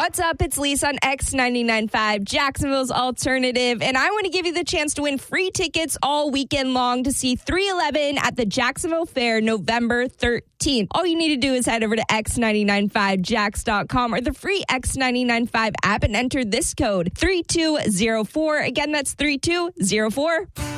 What's up? It's Lisa on X99.5, Jacksonville's alternative, and I want to give you the chance to win free tickets all weekend long to see 311 at the Jacksonville Fair November 13th. All you need to do is head over to X995Jax.com or the free X995 app and enter this code 3204. Again, that's 3204.